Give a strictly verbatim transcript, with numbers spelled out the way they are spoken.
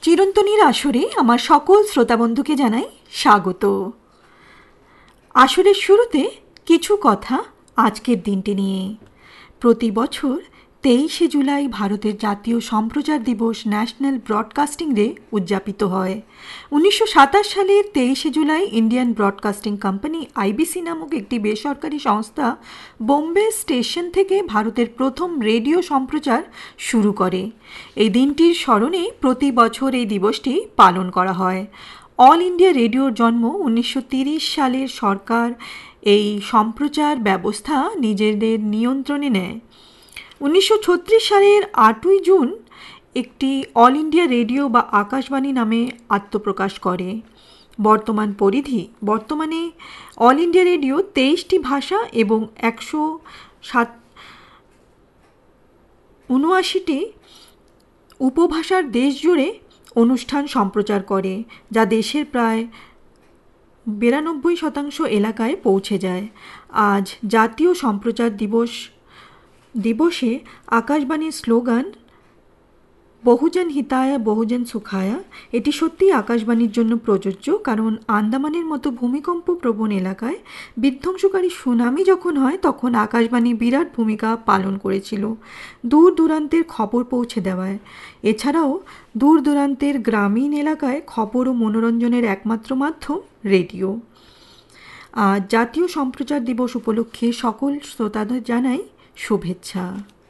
চিরন্তনীর আসরে আমার সকল শ্রোতাবন্ধুকে জানাই স্বাগত। আসরের শুরুতে কিছু কথা আজকের দিনটি নিয়ে। প্রতি বছর তেইশে জুলাই ভারতের জাতীয় সম্প্রচার দিবস ন্যাশনাল ব্রডকাস্টিং ডে উদযাপিত হয়। উনিশশো সাতাশ সালের তেইশে July Indian broadcasting company IBC নামক একটি বেসরকারি সংস্থা বোম্বে স্টেশন থেকে ভারতের প্রথম রেডিও সম্প্রচার শুরু করে। এই দিনটির স্মরণে প্রতি বছর এই দিবসটি পালন করা হয়। অল ইন্ডিয়া রেডিওর জন্ম উনিশশো তিরিশ সালের সরকার এই সম্প্রচার ব্যবস্থা নিজেদের নিয়ন্ত্রণে নেয়। উনিশশো ছত্রিশ সালের আটই জুন একটি অল ইন্ডিয়া রেডিও বা আকাশবাণী নামে আত্মপ্রকাশ করে। বর্তমান পরিধি বর্তমানে অল ইন্ডিয়া রেডিও তেইশটি ভাষা এবং একশো সাত উনআশিটি উপভাষার দেশ জুড়ে অনুষ্ঠান সম্প্রচার করে, যা দেশের প্রায় বিরানব্বই শতাংশ এলাকায় পৌঁছে যায়। আজ জাতীয় সম্প্রচার দিবস দিবসে আকাশবাণীর স্লোগান বহুজন হিতায় বহুজন সুখায়া, এটি সত্যিই আকাশবাণীর জন্য প্রযোজ্য, কারণ আন্দামানের মতো ভূমিকম্প প্রবণ এলাকায় বিধ্বংসকারী সুনামি যখন হয় তখন আকাশবাণী বিরাট ভূমিকা পালন করেছিল দূর দূরান্তের খবর পৌঁছে দেওয়ায়। এছাড়াও দূর দূরান্তের গ্রামীণ এলাকায় খবর ও মনোরঞ্জনের একমাত্র মাধ্যম রেডিও। আজ জাতীয় সম্প্রচার দিবস উপলক্ষে সকল শ্রোতাদের জানাই শুভেচ্ছা।